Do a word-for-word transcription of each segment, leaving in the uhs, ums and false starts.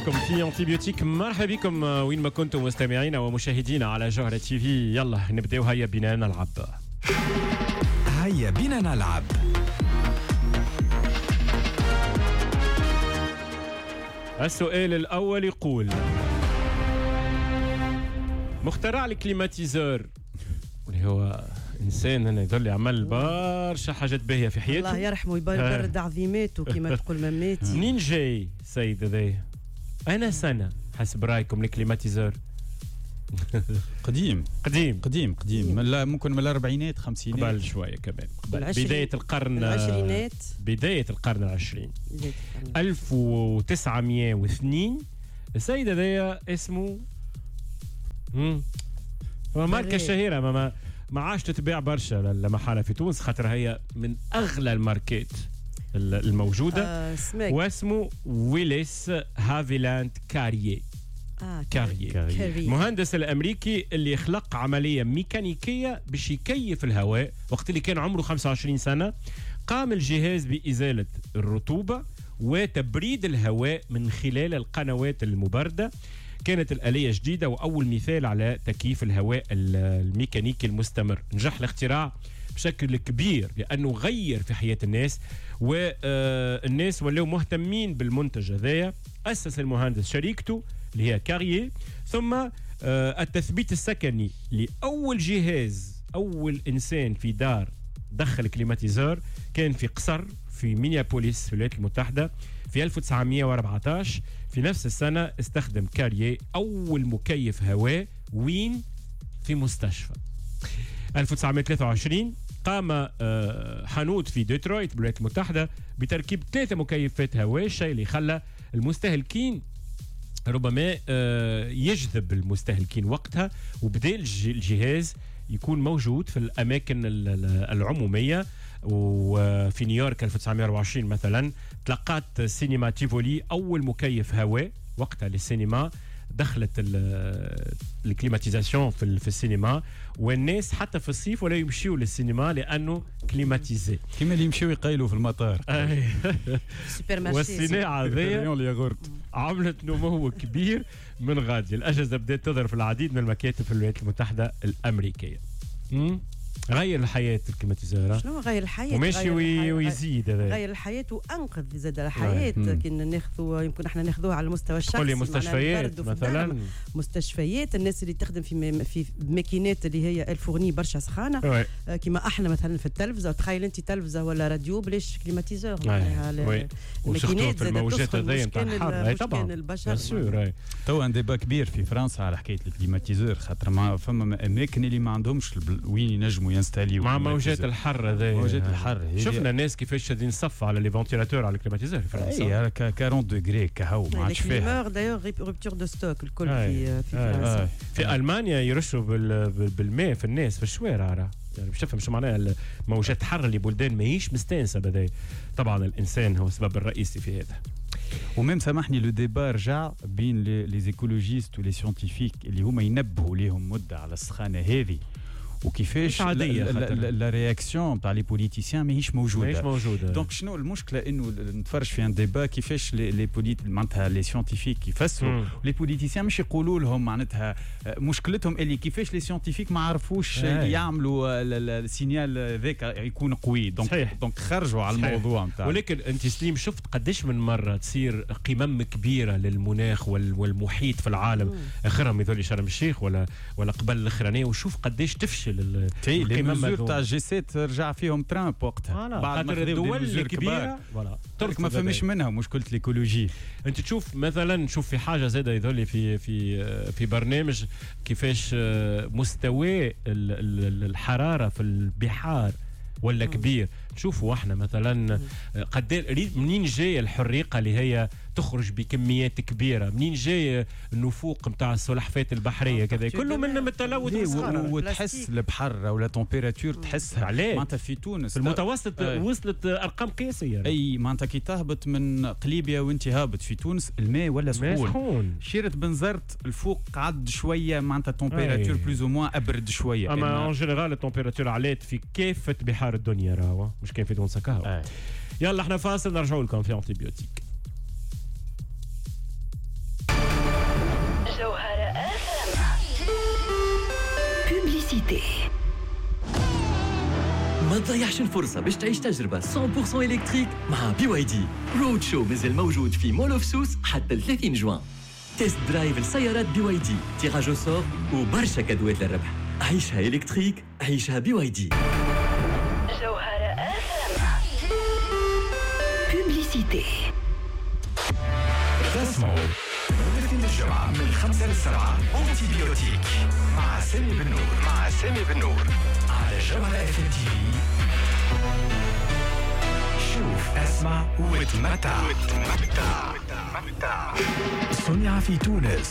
معكم في أنتيبيوتيك. مرحبا بكم وين ما كنتم مستمعين ومشاهدين على جوهرة تي في. يلا نبداو. هيا بنا نلعب. هيا بنا نلعب. السؤال الأول يقول: مخترع الكليماتيزور اللي هو إنسان أنا يظل يعمل برشا حاجات باهية في حياته، الله يرحمه يبرد عظيماته كما تقول مماتي. منين جاي سيد ذا؟ أنا سنة حسب رأيكم الكليماتيزور؟ قديم قديم قديم قديم لا ممكن من الأربعينات خمسينات قبل شوية كمان قبل بداية القرن العشرينات بداية القرن العشرين ألف وتسعمية واثنين. السيد هذايا اسمه ماركة شهيرة ما ما عادش تتباع برشا لمحالة في تونس خاطر هي من أغلى الماركات الموجودة. آه واسمه ويليس هافيلاند كارييه. آه كارييه. كارييه مهندس الأمريكي اللي خلق عملية ميكانيكية باش يكيف الهواء وقت اللي كان عمره خمسة وعشرين سنة. قام الجهاز بإزالة الرطوبة وتبريد الهواء من خلال القنوات المبردة. كانت الآلية جديدة وأول مثال على تكييف الهواء الميكانيكي المستمر. نجح الاختراع بشكل كبير لأنه غير في حياة الناس والناس ولوا مهتمين بالمنتج هذايا. أسس المهندس شركته اللي هي كارييه. ثم التثبيت السكني لأول جهاز أول إنسان في دار دخل كليماتيزور كان في قصر في مينيابوليس في الولايات المتحدة في ألف وتسعمية وأربعة عشر. في نفس السنة استخدم كارييه أول مكيف هواء وين في مستشفى. ألف وتسعمية وثلاثة وعشرين قام حانوت في ديترويت بالولايات المتحدة بتركيب ثلاثة مكيفات هواء، الشيء اللي خلى المستهلكين ربما يجذب المستهلكين وقتها، وبدأ الجهاز يكون موجود في الأماكن العمومية. وفي نيويورك ألف وتسعمية وأربعة وعشرين مثلا تلقات سينما تيفولي أول مكيف هواء وقتها للسينما. دخلت الكليماتيزاسيون في في السينما والناس حتى في الصيف ولا يمشيوا للسينما لأنه كليماتيزي كما اللي يمشيوا يقيلوا في المطار. والصناعة هذه عملت نمو كبير من غادي. الأجهزة بدأت تظهر في العديد من المكاتب في الولايات المتحدة الأمريكية. غير الحياة الكليماتيزور. شنو غير الحياة؟ وماشي ويزيد هذا. غير الحياة وأنقذ زاد الحياة. كنا ناخذوا يمكن احنا ناخذوها على المستوى الشخصي. قولي مستشفيات مثلا. مستشفيات الناس اللي تخدم في في ماكينات اللي هي الفورني برشا سخانة كما احنا مثلا في التلفزة. تخيل انت تلفزة ولا راديو بلاش كليماتيزور. الماكينات زاد الموجات هذيا نتاع الحر طبعا البشر. تو ان ديبا كبير في فرنسا على حكاية الكليماتيزور خاطر ما فما اماكن اللي ما عندهمش وين ينجموا ينستاليو مع موجات الحر هذه. موجات الحر شفنا الناس كيفاش شادين صف على لي فونتيلاتور على الكليماتيزور في فرنسا. اي أربعين دوغري كهو ما عادش فيها. دايوغ روبتور دو ستوك الكل في في فرنسا. في المانيا يرشوا بالماء في الناس في الشوارع يعني باش تفهم شو معناها موجات حر اللي بلدان ماهيش مستانسه بهذا. طبعا الانسان هو السبب الرئيسي في هذا. وميم سامحني لو ديبا رجع بين لي زيكولوجيست ولي سيانتيفيك اللي هما ينبهوا ليهم مده على السخانه هذه وكيفاش لا رياكسيون تاع لي بوليتيسيان ماهيش موجوده ماهيش موجوده. دونك شنو المشكله انه نتفرج في ان ديبا كيفاش لي بوليت معناتها لي سيانتيفيك يفسروا لي بوليتيسيان مش يقولوا لهم معناتها مشكلتهم اللي كيفاش لي سيانتيفيك ما عرفوش يعملوا السينيال ذاك يكون قوي. دونك دونك خرجوا على الموضوع نتاع. ولكن انت سليم شفت قداش من مره تصير قمم كبيره للمناخ والمحيط في العالم اخرهم يذول شرم الشيخ ولا ولا قبل الاخرانيه وشوف قداش تفشل تي لي مزور تاع جي سبعة رجع فيهم ترامب وقتها بعد ما الدول الكبيره فوالا ترك ما فماش منها مشكله الايكولوجي. انت تشوف مثلا نشوف في حاجه زاده يذول في في في برنامج كيفاش مستوى الحراره في البحار ولا كبير. شوفوا احنا مثلا قد منين جايه الحريقه اللي هي تخرج بكميات كبيره، منين جاي النفوق نتاع السلحفات البحريه كذا كله من التلوث والصخره. وتحس البحر ولا تمبيراتور تحسها معناتها في تونس في المتوسط أي. وصلت ارقام قياسيه. اي معناتها كي تهبط من قليبيا وانت هابط في تونس الماء ولا سخون. شيرة بنزرت الفوق قعد شويه معناتها تمبيراتور بلوز او موان ابرد شويه. اما ان جينيرال التمبيراتور علات في كافه بحار الدنيا راهو مش كان في تونس كهو. يلا احنا فاصل نرجعوا لكم في انتيبيوتيك. جوهرة اف ام. بوبليسيتي. ما تضيعش الفرصة باش تعيش تجربة مية بالمية إلكتريك مع بي واي دي. رود شو مازال موجود في مول اوف سوس حتى ثلاثين جوان. تيست درايف لسيارات بي واي دي، تيراج او سور وبرشا كادوات للربح. عيشها إلكتريك، عيشها بي واي دي. جوهرة اف ام. بوبليسيتي. تسمعوا الاثنين الجمعة من الخمسة للسبعة أنتي بيوتيك مع سامي بن نور مع سامي بن نور على جوهرة اف ام تي في. شوف اسمع وتمتع وتمتع صنع في تونس.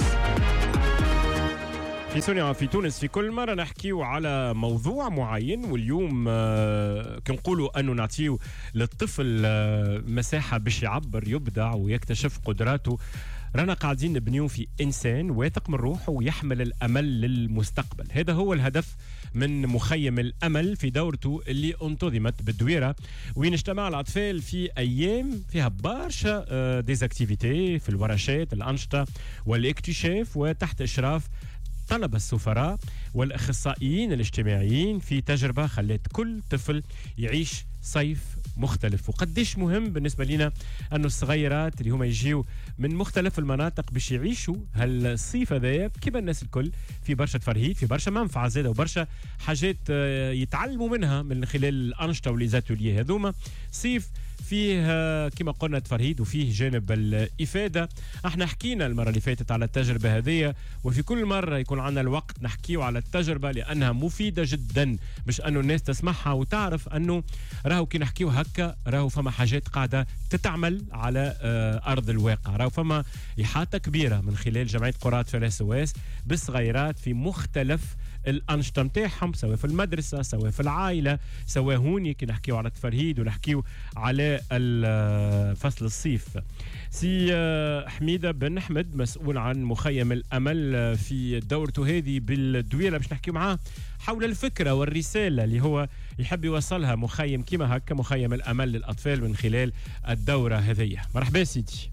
في صنع في تونس في كل مرة نحكيو على موضوع معين، واليوم آه كنقولوا أنه نعطيو للطفل آه مساحة باش يعبر يبدع ويكتشف قدراته. رانا قاعدين نبنيو في إنسان واثق من روحه ويحمل الأمل للمستقبل. هذا هو الهدف من مخيم الأمل في دورته اللي انتظمت بالدويرة، وين اجتمع الأطفال في أيام فيها برشا آه ديزاكتيفيتي في الورشات الأنشطة والاكتشاف، وتحت إشراف طلب السفراء والأخصائيين الاجتماعيين في تجربة خلت كل طفل يعيش صيف مختلف. وقديش مهم بالنسبة لنا أنه الصغيرات اللي هم يجيو من مختلف المناطق باش يعيشوا هالصيف هذايا كما الناس الكل، في برشا تفرهيد، في برشا منفعة زادة، وبرشا حاجات يتعلموا منها من خلال الأنشطة والليزاتوليه هذوما. صيف فيه كما قلنا تفرهيد وفيه جانب الإفادة. احنا حكينا المرة اللي فاتت على التجربة هذه، وفي كل مرة يكون عندنا الوقت نحكيو على التجربة لأنها مفيدة جدا باش أنه الناس تسمعها وتعرف أنه راهو كي نحكيو هكا راهو فما حاجات قاعدة تتعمل على أرض الواقع. راهو فما إحاطة كبيرة من خلال جمعية قرى فلاس سواس بالصغيرات في مختلف الأنشطة متاعهم، سواء في المدرسة سواء في العائلة سواء هوني كي نحكيو على التفرهيد ونحكيو على فصل الصيف. سي حميدة بن أحمد مسؤول عن مخيم الأمل في دورته هذه بالدويرة باش نحكيو معاه حول الفكرة والرسالة اللي هو يحب يوصلها مخيم كما هكا مخيم الأمل للأطفال من خلال الدورة هذه. مرحبا سيدي.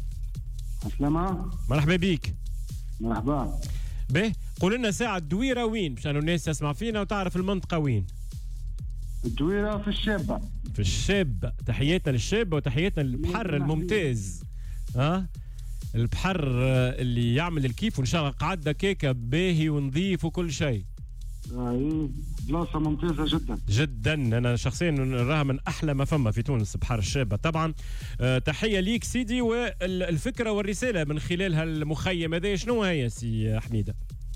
السلامة. مرحبا بيك. مرحبا. به قول لنا ساعة الدويرة وين باش الناس تسمع فينا وتعرف المنطقة وين؟ الدويرة في الشابة. في الشابة. تحياتنا للشابة وتحياتنا للبحر الممتاز. ها أه؟ البحر اللي يعمل الكيف وان شاء الله قعدة كيكة باهي ونظيف وكل شيء. اي بلاصة ممتازة جدا جدا. انا شخصيا نراها من احلى ما فما في تونس بحر الشابة طبعا. أه تحية ليك سيدي. والفكرة والرسالة من خلال هالمخيم هذا شنو هي سي حميدة؟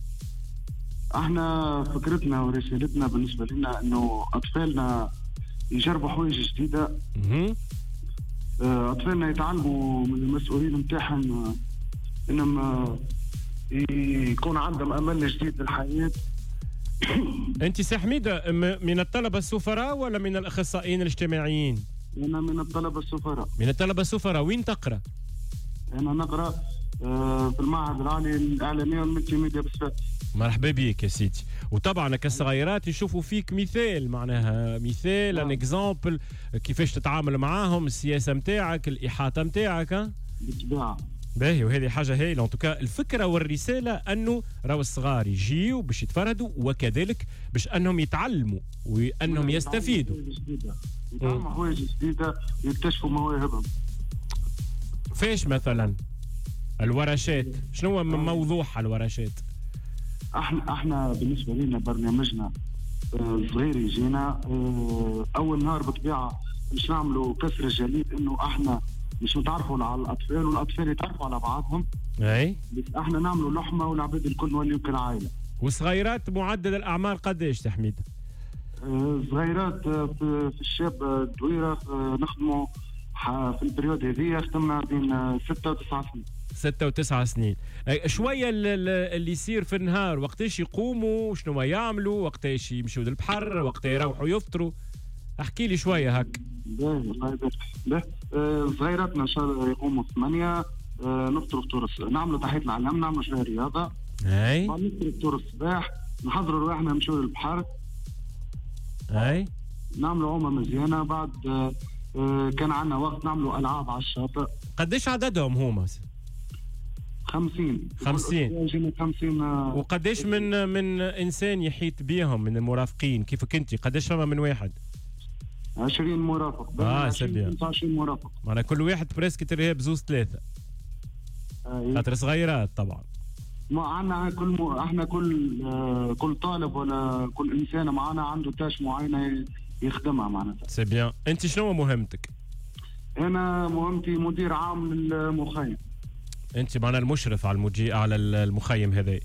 احنا فكرتنا ورسالتنا بالنسبة لنا انه اطفالنا يجربوا حوايج جديدة. اها اطفالنا يتعلموا من المسؤولين نتاعهم انهم يكون عندهم امل جديد للحياة. انت سي حميدة من الطلبة السفراء ولا من الاخصائيين الاجتماعيين؟ انا من الطلبة السفراء. من الطلبة السفراء. وين تقرا؟ انا نقرا في المعهد العالي للاعلامية والملتي ميديا بصفات. مرحبا بيك يا سيدي. وطبعا كالصغيرات يشوفوا فيك مثال، معناها مثال ان اكزامبل كيفاش تتعامل معاهم، السياسه نتاعك، الاحاطه نتاعك. بالطبيعه. باهي. وهذه حاجه هايله. انطوكا الفكره والرساله انه راهو الصغار يجيو باش يتفردوا وكذلك باش انهم يتعلموا وانهم يستفيدوا. يتعلموا حوايج جديده ويكتشفوا مواهبهم. فاش مثلا الورشات شنو هو موضوعها الورشات؟ احنا احنا بالنسبه لنا برنامجنا صغير يجينا اول نهار بطبيعه مش نعملوا كسر الجليد انه احنا مش نتعرفوا على الاطفال والاطفال يتعرفوا على بعضهم. اي بس احنا نعملوا لحمه والعباد الكل نوليو كالعائله. وصغيرات معدل الاعمار قداش تحميد؟ صغيرات في الشاب الدويره نخدموا في البريود هذه خدمنا بين ستة وتسعة سنين. ستة وتسعة سنين. شوية اللي يصير في النهار وقتاش يقوموا شنو ما يعملوا، وقتاش يمشوا للبحر، وقت يروحوا يفطروا، احكي لي شوية هك. باهي الله يبارك. باهي صغيراتنا ان شاء الله يقوموا ثمانية نفطروا فطور، نعملوا تحية العلم، نعملوا شوية رياضة. اي نفطروا فطور الصباح، نحضروا رواحنا نمشوا للبحر. اي نعملوا عومة مزيانة. بعد كان عندنا وقت نعملوا ألعاب على الشاطئ. قداش عددهم هما؟ خمسين خمسين يجينا خمسين. وقداش من من انسان يحيط بيهم من المرافقين كيفك انت؟ قداش فما من واحد؟ عشرين مرافق. اه سبيا خمسة وعشرين مرافق. معنا كل واحد بريسك ترهاب زوز ثلاثه خاطر صغيرات طبعا. ما عندنا كل م... احنا كل آه كل طالب ولا كل انسان معنا عنده تاش معينه يخدمها معناتها. سي بيان. انت شنو مهمتك؟ انا مهمتي مدير عام للمخيم. انت معنا المشرف على المجي على المخيم هذا.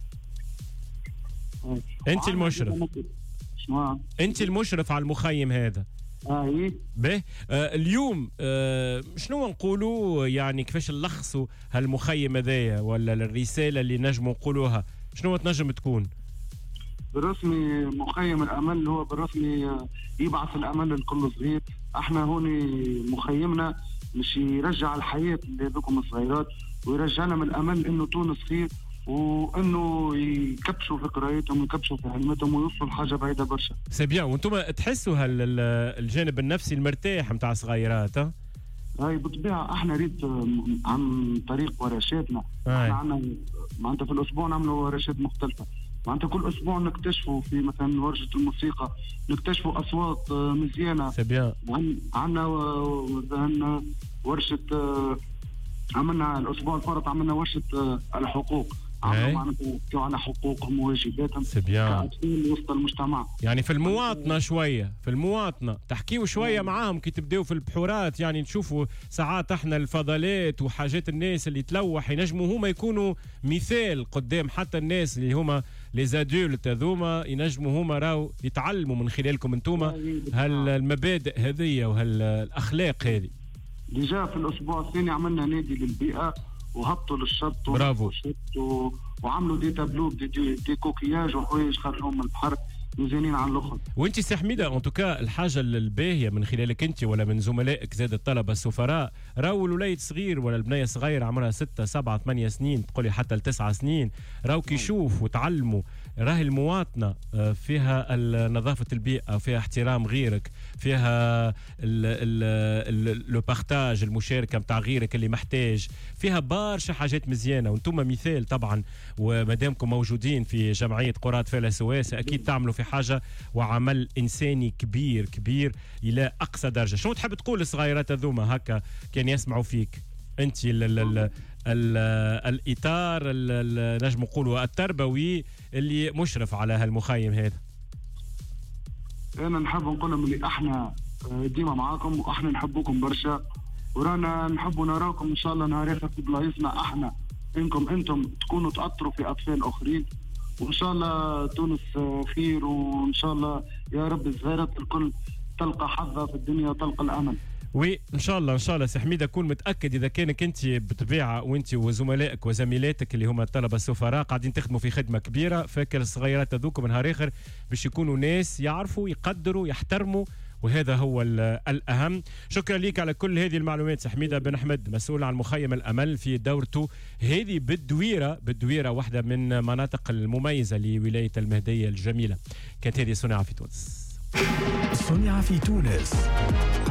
انت المشرف. شنو؟ انت المشرف على المخيم هذا. اي به آه اليوم آه شنو نقولوا يعني كيفاش نلخصوا هالمخيم هذايا ولا الرساله اللي نجموا نقولوها شنو تنجم تكون؟ بالرسمي مخيم الامل هو بالرسمي يبعث الامل لكل صغير. احنا هون مخيمنا مش يرجع الحياه لهذوكم الصغيرات ويرجع لهم الامل انه تونس خير وانه يكبشوا في قرايتهم ويكبشوا في علمتهم ويوصلوا لحاجه بعيده برشا. سي بيان. وانتم تحسوا هالجانب النفسي المرتاح نتاع صغيرات؟ ها هاي بالطبيعه احنا ريت عن طريق ورشاتنا. احنا عندنا معناتها في الاسبوع نعملوا ورشات مختلفه. معناتها كل اسبوع نكتشفوا في مثلا ورشه الموسيقى نكتشفوا اصوات مزيانه. سي بيان. عندنا مثلا ورشه عملنا الاسبوع الفارط عملنا ورشه الحقوق. عملوا معناتها على حقوقهم وواجباتهم كأطفال وسط المجتمع. يعني في المواطنه شويه في المواطنه تحكيوا شويه معاهم كي تبداوا في البحورات. يعني نشوفوا ساعات احنا الفضلات وحاجات الناس اللي تلوح ينجموا هما يكونوا مثال قدام حتى الناس اللي هما لي زادولت هذوما ينجموا هما راو يتعلموا من خلالكم انتوما هالمبادئ هذه وهالاخلاق هذه. ديجا في الاسبوع الثاني عملنا نادي للبيئه وهبطوا للشط. برافو. و... وعملوا دي تابلو دي, دي, دي كوكياج وحوايج خرجوا من البحر مزيانين على الاخر. وانت سي حميده ان توكا الحاجه الباهيه من خلالك انت ولا من زملائك زاد الطلبه السفراء راهو الوليد صغير ولا البنيه صغيره عمرها ستة سبعة ثمانية سنين تقولي حتى لتسعة سنين راهو كي يشوف وتعلموا راهي المواطنه فيها نظافه البيئه فيها احترام غيرك فيها لو بارتاج المشاركه نتاع غيرك اللي محتاج فيها برشا حاجات مزيانه. وانتم مثال طبعا ومادامكم موجودين في جمعيه قرى فال سواس اكيد تعملوا في حاجه وعمل انساني كبير كبير الى اقصى درجه. شنو تحب تقول للصغيرات هذوما هكا كان يسمعوا فيك انت ال ال ال ال الاطار نجم نقولوا التربوي اللي مشرف على هالمخيم هذا؟ انا نحب نقول لهم اللي احنا ديما معاكم واحنا نحبوكم برشا ورانا نحبوا نراكم ان شاء الله نهار اخر في بلايصنا احنا انكم انتم تكونوا تاثروا في اطفال اخرين وان شاء الله تونس خير وان شاء الله يا رب الصغيرات الكل تلقى حظها في الدنيا وتلقى الامل. وي ان شاء الله ان شاء الله سي حميده كون متاكد اذا كانك انت بطبيعه وانت وزملائك وزميلاتك اللي هما الطلبه السفراء قاعدين تخدموا في خدمه كبيره فاكر الصغيرات هذوك من نهار اخر باش يكونوا ناس يعرفوا يقدروا يحترموا وهذا هو الأهم. شكرا لك على كل هذه المعلومات سي حميده بن أحمد مسؤول عن مخيم الأمل في دورته هذه بالدويرة. بالدويرة واحدة من مناطق المميزة لولاية المهدية الجميلة. كانت هذه صنع في تونس. صنع في تونس.